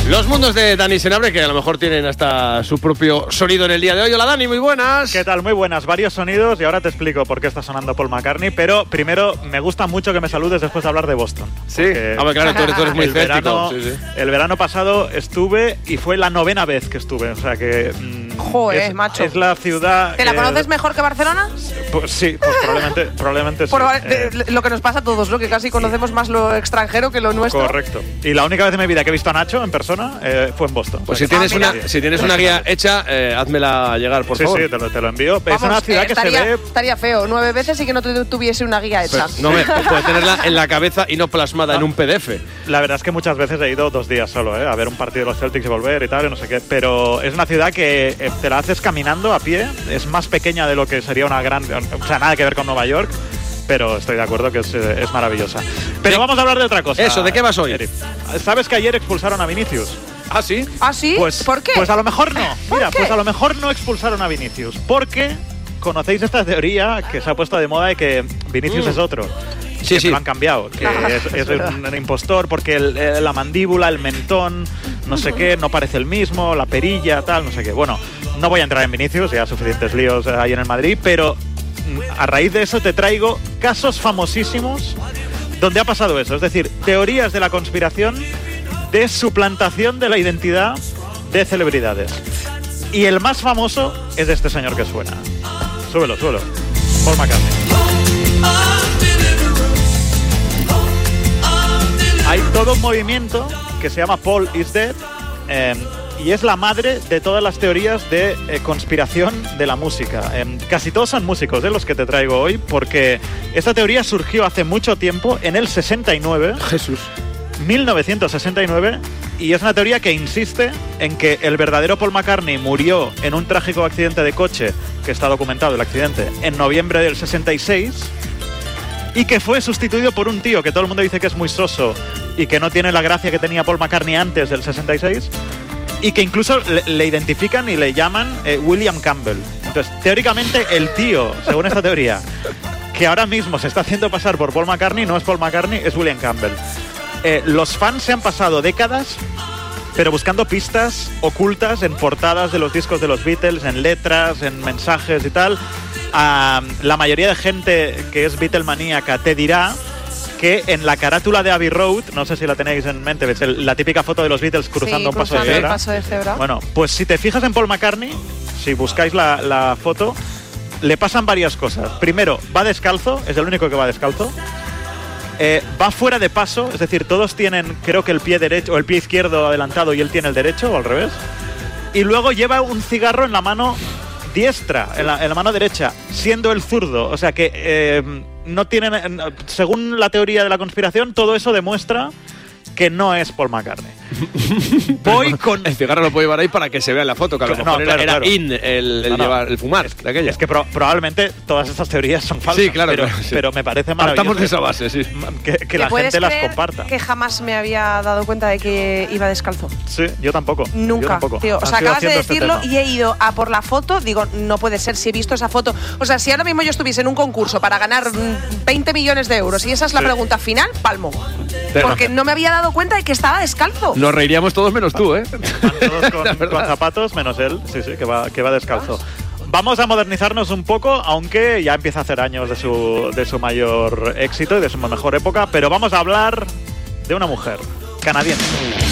Los mundos de Dani Senabre, que a lo mejor tienen hasta su propio sonido en el día de hoy. Hola Dani, muy buenas. ¿Qué tal? Muy buenas, varios sonidos y ahora te explico por qué está sonando Paul McCartney, pero primero me gusta mucho que me saludes después de hablar de Boston. Sí, claro, tú eres muy escéptico. El verano pasado estuve y fue la 9ª vez que estuve, o sea que… Joder, macho. Es la ciudad… ¿Te la conoces mejor que Barcelona? Pues sí, pues probablemente sí. Lo que nos pasa a todos, ¿no? Que casi conocemos más lo extranjero que lo nuestro. Correcto. Y la única vez en mi vida que he visto a Nacho en persona fue en Boston. Pues si tienes una guía hecha, házmela llegar, por favor. Sí, te lo envío. Vamos, es una ciudad que se ve… Estaría feo, 9 veces y que no tuviese una guía hecha. Pues, no, puedes tenerla en la cabeza y no plasmada en un PDF. La verdad es que muchas veces he ido 2 días solo, a ver un partido de los Celtics y volver y tal, y no sé qué. Pero es una ciudad que te la haces caminando a pie. Es más pequeña de lo que sería una gran… O sea, nada que ver con Nueva York. Pero estoy de acuerdo que es maravillosa. Pero vamos a hablar de otra cosa. Eso, ¿de qué vas hoy? ¿Sabes que ayer expulsaron a Vinicius? ¿Ah, sí? ¿Ah, sí? Pues, ¿por qué? Pues a lo mejor no. Mira, ¿Por qué? Pues a lo mejor no expulsaron a Vinicius. Porque conocéis esta teoría que se ha puesto de moda de que Vinicius es otro. Sí, que lo han cambiado, que es un impostor porque la mandíbula, el mentón, no sé qué, no parece el mismo, la perilla, tal, no sé qué. Bueno, no voy a entrar en Vinicius, ya suficientes líos hay en el Madrid, pero a raíz de eso te traigo casos famosísimos donde ha pasado eso, es decir, teorías de la conspiración de suplantación de la identidad de celebridades. Y el más famoso es de este señor que suena. Súbelo. Paul McCartney. Hay todo un movimiento que se llama Paul is Dead y es la madre de todas las teorías de conspiración de la música. Casi todos son músicos los que te traigo hoy, porque esta teoría surgió hace mucho tiempo, en el 69. Jesús. 1969, y es una teoría que insiste en que el verdadero Paul McCartney murió en un trágico accidente de coche, que está documentado el accidente, en noviembre del 66, y que fue sustituido por un tío que todo el mundo dice que es muy soso y que no tiene la gracia que tenía Paul McCartney antes del 66, y que incluso le identifican y le llaman William Campbell. Entonces, teóricamente, el tío, según esta teoría, que ahora mismo se está haciendo pasar por Paul McCartney, no es Paul McCartney, es William Campbell. Los fans se han pasado décadas, pero buscando pistas ocultas en portadas de los discos de los Beatles, en letras, en mensajes y tal. La mayoría de gente que es Beatlemaníaca te dirá que en la carátula de Abbey Road, no sé si la tenéis en mente, ¿ves? La típica foto de los Beatles cruzando un paso de cebra. Bueno, pues si te fijas en Paul McCartney, si buscáis la foto, le pasan varias cosas. Primero, va descalzo, es el único que va descalzo. Va fuera de paso, es decir, todos tienen, creo que el pie derecho o el pie izquierdo adelantado y él tiene el derecho, o al revés. Y luego lleva un cigarro en la mano diestra, en la mano derecha, siendo el zurdo. O sea que no tienen, según la teoría de la conspiración, todo eso demuestra que no es Paul McCartney. Voy con… El cigarro lo puedo llevar ahí para que se vea en la foto, que a lo mejor era in el fumar de aquella. Es que probablemente todas estas teorías son falsas. Sí, claro, pero me parece maravilloso. Partamos de esa base, sí. Que la gente las comparta. Que jamás me había dado cuenta de que iba descalzo. Sí, yo tampoco. Nunca, yo tampoco. Tío. O sea, acabas de decirlo y he ido a por la foto. Digo, no puede ser, si he visto esa foto. O sea, si ahora mismo yo estuviese en un concurso para ganar 20 millones de euros y esa es la pregunta final, palmo. Porque no me había dado cuenta de que estaba descalzo. Nos reiríamos todos menos tú, ¿eh? Todos con zapatos, menos él, sí, que va descalzo. Vamos a modernizarnos un poco, aunque ya empieza a hacer años de su mayor éxito y de su mejor época, pero vamos a hablar de una mujer canadiense.